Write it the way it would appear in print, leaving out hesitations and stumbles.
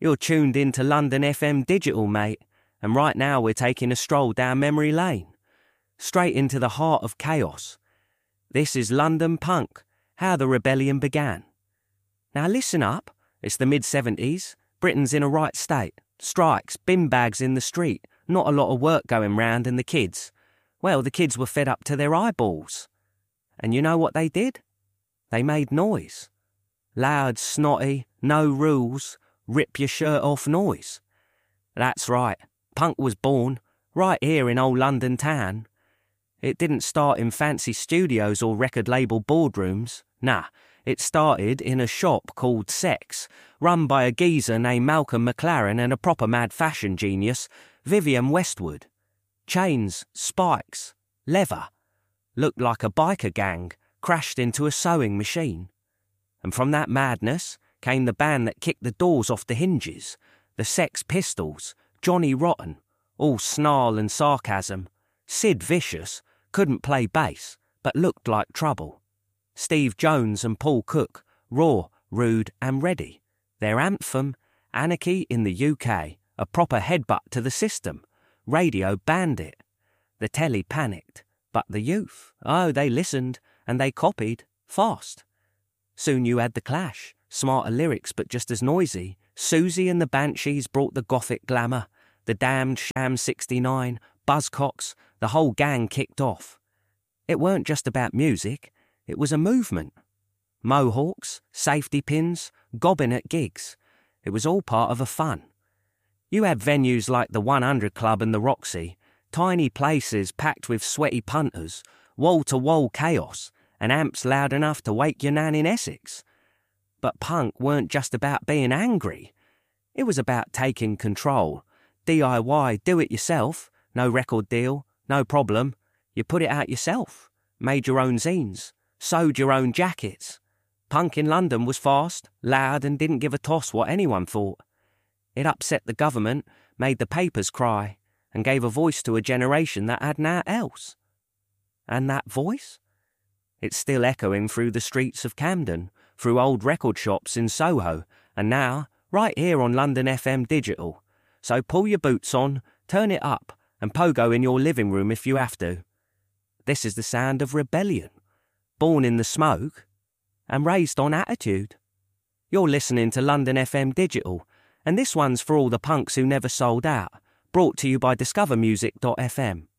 You're tuned into London FM Digital, mate, and right now we're taking a stroll down memory lane, straight into the heart of chaos. This is London Punk, how the rebellion began. Now listen up, it's the mid-70s, Britain's in a right state, strikes, bin bags in the street, not a lot of work going round, and the kids were fed up to their eyeballs. And you know what they did? They made noise. Loud, snotty, no rules, rip your shirt off noise. That's right, punk was born right here in old London town. It didn't start in fancy studios or record label boardrooms. Nah, it started in a shop called Sex, run by a geezer named Malcolm McLaren and a proper mad fashion genius, Vivienne Westwood. Chains, spikes, leather. Looked like a biker gang crashed into a sewing machine. And from that madness came the band that kicked the doors off the hinges, the Sex Pistols, Johnny Rotten, all snarl and sarcasm. Sid Vicious couldn't play bass, but looked like trouble. Steve Jones and Paul Cook, raw, rude and ready. Their anthem, Anarchy in the UK, a proper headbutt to the system. Radio banned it. The telly panicked, but the youth, they listened and they copied, fast. Soon you had the Clash, smarter lyrics but just as noisy. Susie and the Banshees brought the gothic glamour. The damned Sham 69, Buzzcocks, the whole gang kicked off. It weren't just about music, it was a movement. Mohawks, safety pins, gobbing at gigs. It was all part of a fun. You had venues like the 100 Club and the Roxy, tiny places packed with sweaty punters, wall-to-wall chaos, and amps loud enough to wake your nan in Essex. But punk weren't just about being angry. It was about taking control. DIY, do it yourself, no record deal, no problem. You put it out yourself, made your own zines, sewed your own jackets. Punk in London was fast, loud, and didn't give a toss what anyone thought. It upset the government, made the papers cry, and gave a voice to a generation that had naught else. And that voice? It's still echoing through the streets of Camden, through old record shops in Soho, and now, right here on London FM Digital. So pull your boots on, turn it up, and pogo in your living room if you have to. This is the sound of rebellion, born in the smoke, and raised on attitude. You're listening to London FM Digital, and this one's for all the punks who never sold out, brought to you by discovermusic.fm.